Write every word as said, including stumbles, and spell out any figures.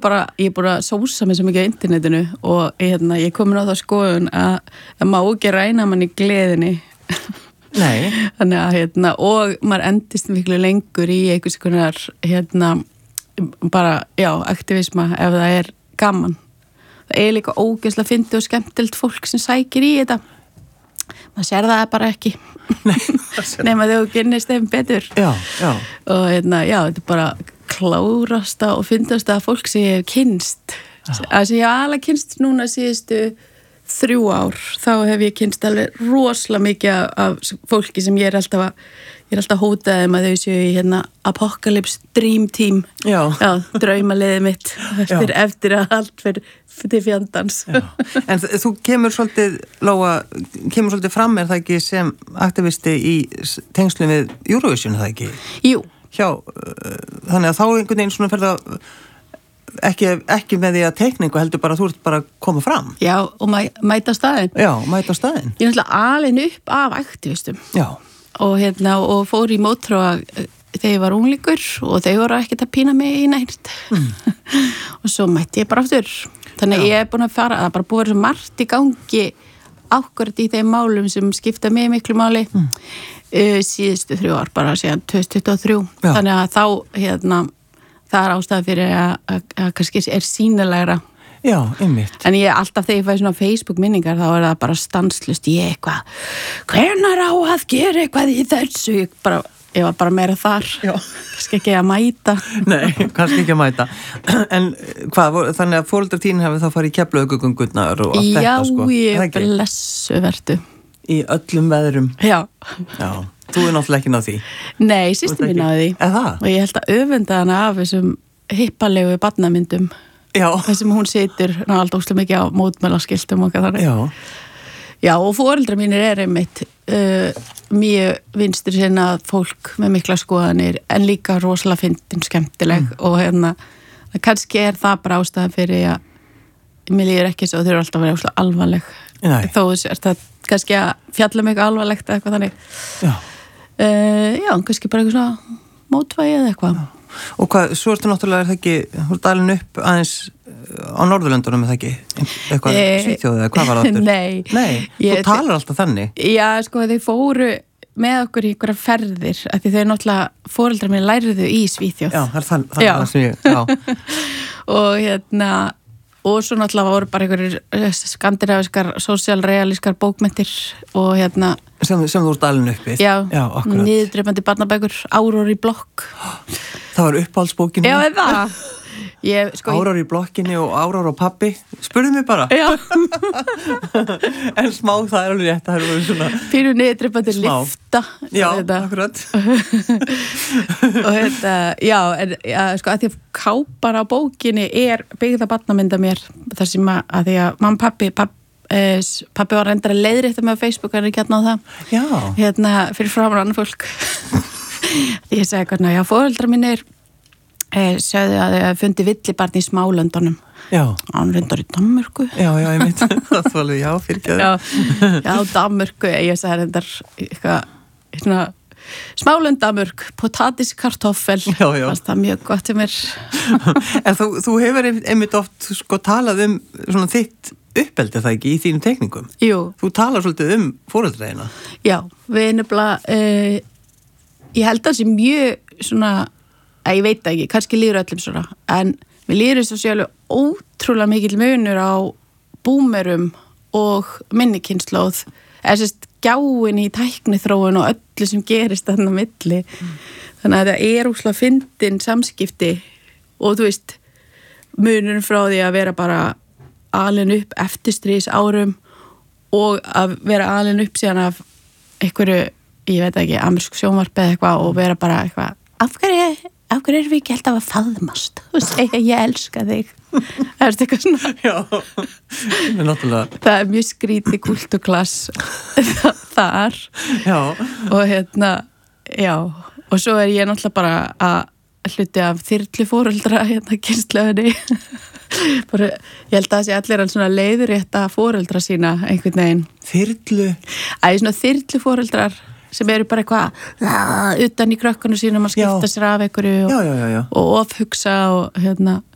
bara, ég er búin að sósa mig svo mikið á internetinu og hérna, ég er komin á það skoðun að það má ekki ræna mann í gleðinni. Nei. Þannig að, hérna, og maður endist miklu lengur í einhvers konar, hérna, bara, já, aktivisma ef það er gaman. Það er líka ógeðslega fyndið og skemmtilegt fólk sem sækir í þetta. Maður sér það bara ekki. Nei. Nema þegar þú kynnist þeim betur. Já, já. Og hérna, já, þetta er bara klárasta og fyndasta fólk sem ég hef kynst. Að ég hef alveg kynst núna síðustu þrjú ár, þá hef ég kynst alveg rosalega mikið af fólki sem ég er alltaf að, ég er alltaf að hóta þeim að þau séu í hérna Apocalypse Dream Team. Já. Já, draumaliðið mitt eftir, eftir að allt fyrir til fjandans. Já. En þú kemur svolítið, Lóa, kemur svolítið fram er það ekki sem aktivisti í tengslum við Eurovision, er það ekki? Jú. Hjá, þannig að þá einhvern veginn svona ferða Ekki, ekki með því að teikningu heldur bara þú ert bara að koma fram. Já, og mæ, mæta staðinn. Já, mæta staðinn. Ég er náttúrulega alin upp af aktivistum. Já. Og hérna, og fór í mótróa þegar ég var unglingur og þeir voru ekkert að pína mig í nært. Mm. Og svo mætti ég bara aftur. Þannig að ég er búin að fara, það er bara búið svo margt í gangi ákvörð í þeim málum sem skipta mig miklu máli mm. uh, síðustu þrjú ár, bara síðan tvö þúsund tuttugu og þrjú. Já. Þannig að þá, hérna, það er ástæða fyrir að, að, að kannski er sýnilegra. Já, einmitt. En ég alltaf þegar ég fæ svona Facebook minningar þá er það bara stanslust ég eitthvað. Hvenær á að gera eitthvað í þessu? Ég, bara, ég var bara meira þar. Já. Kannski ekki að mæta. Nei, kannski ekki að mæta. En hvað, þannig að foreldrar þín hefur þá farið í Keflavíkurgöngurnar og allt Já, þetta sko? Já, ég blessu vertu. Í öllum veðrum? Já. Já. Þú er náttúrulega ekki náð því. Nei, systir mín náði því. Eða? Og ég held að öfunda hana af þessum hippalegu barnamyndum. Já. Þessum hún situr náttúrulega óslega mikið á mótmælaskiltum og þannig. Já. Já, og foreldrar mínir er einmitt uh, mjög vinstur sinna fólk með mikla skoðanir en líka rosalega fyndin skemmtileg mm. og hérna, kannski er það bara ástæðan fyrir að mér líður ekki svo þau eru alltaf að vera óslega alvarleg. Nei. Þó er það kannski að fjalla mig alvarlegt eða eitthvað þannig. Já. Uh, já, kannski bara eitthvað svona mótvægi eða eitthvað. Já. Og hvað, svo ertu náttúrulega, er það ekki, þú ert alveg upp aðeins á Norðurlöndunum, er það ekki? Eitthvað e... Svíþjóð eða hvað var það? Nei. Nei, ég, þú talar alltaf þannig. Já, sko, þeir fóru með okkur í einhverja ferðir, af því þau náttúrulega foreldrar mér læriðu í Svíþjóð. Já, það er það, það, það sem ég, já. Og hérna, og svo náttúrulega voru bara einhverjir skandinavískar, sósíalrealískar bókmenntir og hérna sem, sem þú ert alveg uppið. Já, já niðurdreipandi barnabækur, Áror í blokk. Það var uppáhaldsbókinni. Já, er það? Ég, sko, Áror í blokkinni og Áror og pabbi. Spurðu mig bara. Já. En smá, það er alveg rétt. Það er alveg svona Pínu niðurdreipandi lifta. Já, þetta. Akkurat. Og þetta, já, en ja, sko, að því að kápar á bókinni er byggða barnamynda mér. Það sem að, að því að mamma, pabbi, pabbi Pappi var reyndar að leiðrétta mig á Facebook en ekki hérna á það. Já. Hérna fyrir framar annar fólk. Ég segi hvernig, já, foreldrar mínir eh, sögðu að þau fundi villibarn í Smálöndunum. Já. Hann reyndar í Danmörku. Já, já, ég veit. Það var alveg, já, fyrirgeðu. Já, já, Danmörku. Ég segi reyndar eitthvað, svona Smálönd, Danmörk, potatis, kartoffel. Já, já. Það er mjög gott til mér. En þú, þú hefur einmitt oft sko talað um svona þitt uppeldi það ekki í þínum teikningum? Jú. Þú talar svolítið um foreldræðina. Já, við nefnilega, uh, ég held að það sé mjög svona, að ég veit ekki, kannski líður öllum svona, en við líður þess að sé alveg ótrúlega mikill munur á búmerum og minnikynslóð, eða sérst gjáin í tækniþróun og öllu sem gerist þarna á milli. Mm. Þannig að það er úrslega fyndin samskipti og þú veist, munurinn frá því að vera bara alin upp eftirstrís árum og að vera alin upp síðan af einhverju, ég veit ekki, amerísku sjónvarpi eða eitthvað og vera bara eitthvað, af hverju, af hverju erum við ekki alltaf að faðmast og segja ég elska þig. Það er eitthvað svona. Já, það er náttúrulega. Það er mjög skrítið kulturklass þar. Já. Og hérna, já, og svo er ég náttúrulega bara að hluti af þyrlufóreldra hérna kynslöðinni. Bara, ég held að það sé allir alls svona leiðurétta foreldra sína einhvern veginn. Þyrlu? Æ, svona þyrluforeldrar sem eru bara eitthvað utan í krökkunum sínum að skipta sér af einhverju og, já, já, já. og ofhugsa og hérna